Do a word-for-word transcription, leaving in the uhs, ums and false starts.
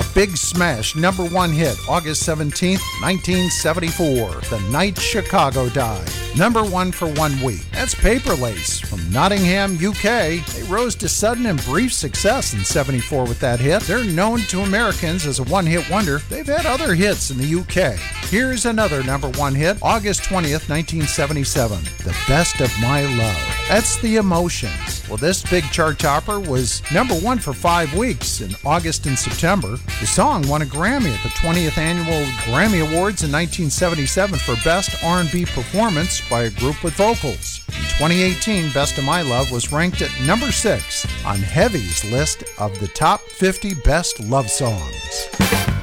big smash number one hit, August seventeenth, nineteen seventy-four, The Night Chicago Died. Number one for one week. That's Paper Lace from Nottingham, U K. They rose to sudden and brief success in seventy-four with that hit. They're known to Americans as a one-hit wonder. They've had other hits in the U K. Here's another number one hit, August twentieth, nineteen seventy-seven, The Best of My Love. That's The Emotions. Well, this big chart topper was number one for five weeks in August and September. The song won a Grammy at the twentieth Annual Grammy Awards in nineteen seventy-seven for Best R and B Performance by a Group with Vocals. In twenty eighteen, Best of My Love was ranked at number six on Heavy's list of the top fifty best love songs.